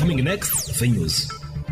Coming next, the news.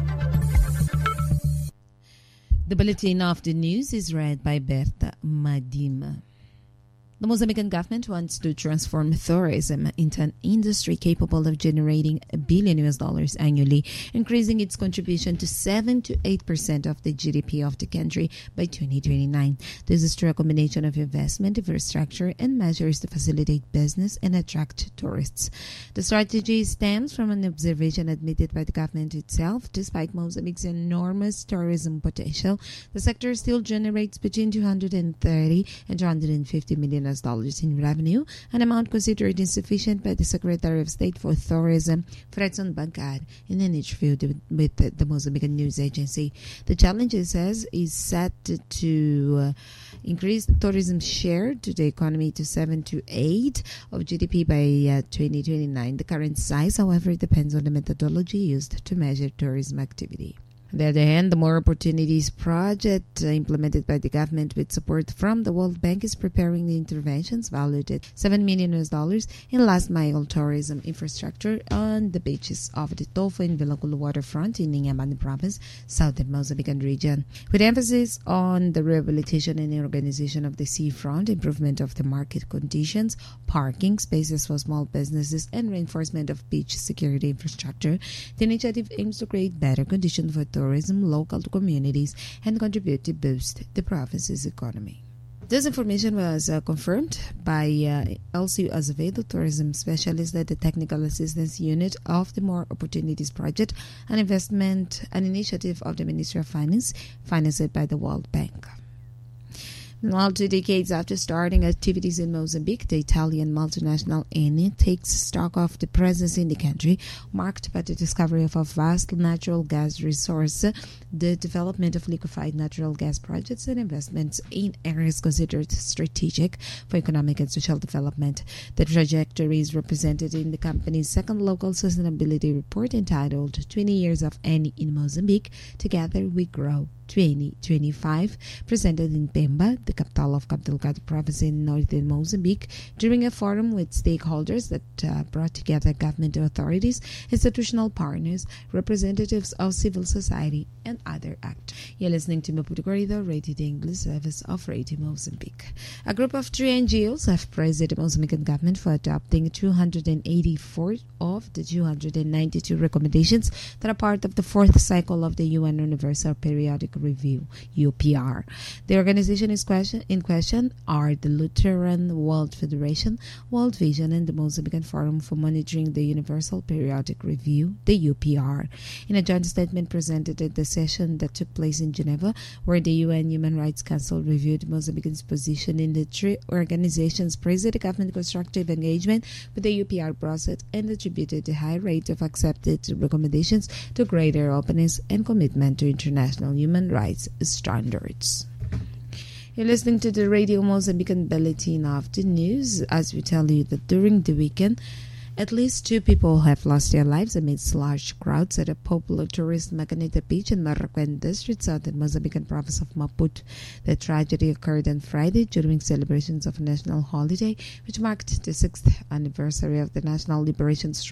The bulletin of the news is read by Berta Madima. The Mozambican government wants to transform tourism into an industry capable of generating $1 billion annually, increasing its contribution to 7 to 8% of the GDP of the country by 2029. This is through a combination of investment, infrastructure, and measures to facilitate business and attract tourists. The strategy stems from an observation admitted by the government itself. Despite Mozambique's enormous tourism potential, the sector still generates between $230 and $250 million in revenue, an amount considered insufficient by the Secretary of State for Tourism, Fredson Bangad, in an interview with the Mozambican news agency. The challenge, it says, is set to increase the tourism share to the economy to 7 to 8 of GDP by 2029. The current size, however, depends on the methodology used to measure tourism activity. On the other hand, the More Opportunities project implemented by the government with support from the World Bank is preparing the interventions valued at $7 million in last-mile tourism infrastructure on the beaches of the Tofo and Villanculo waterfront in Inhambane province, southern Mozambican region, with emphasis on the rehabilitation and organization of the seafront, improvement of the market conditions, parking spaces for small businesses, and reinforcement of beach security infrastructure. The initiative aims to create better conditions for tourism, local communities, and contribute to boost the province's economy. This information was confirmed by LCU Azevedo, tourism specialist at the Technical Assistance Unit of the More Opportunities Project, an initiative of the Ministry of Finance, financed by the World Bank. Now, 2 decades after starting activities in Mozambique, the Italian multinational Eni takes stock of the presence in the country, marked by the discovery of a vast natural gas resource, the development of liquefied natural gas projects, and investments in areas considered strategic for economic and social development. The trajectory is represented in the company's second local sustainability report entitled 20 Years of Eni in Mozambique, Together We Grow 2025, presented in Pemba, the capital of Cabo Delgado province in northern Mozambique, during a forum with stakeholders that brought together government authorities, institutional partners, representatives of civil society, and other actors. You're listening to Maputo Corridor, Radio the English service of Radio Mozambique. A group of 3 NGOs have praised the Mozambican government for adopting 284 of the 292 recommendations that are part of the 4th cycle of the UN Universal Periodic Review, UPR. The organization in question are the Lutheran World Federation, World Vision, and the Mozambican Forum for Monitoring the Universal Periodic Review, the UPR. In a joint statement presented at the session that took place in Geneva, where the UN Human Rights Council reviewed Mozambican's position in the 3 organizations, praised the government constructive engagement with the UPR process and attributed the high rate of accepted recommendations to greater openness and commitment to international human rights standards. You're listening to the Radio Mozambican Bulletin of the News, as we tell you that during the weekend, at least 2 people have lost their lives amidst large crowds at a popular tourist Macanita Beach in Maracuén district, southern Mozambican province of Maputo. The tragedy occurred on Friday during celebrations of a national holiday, which marked the 6th anniversary of the National Liberation Struggle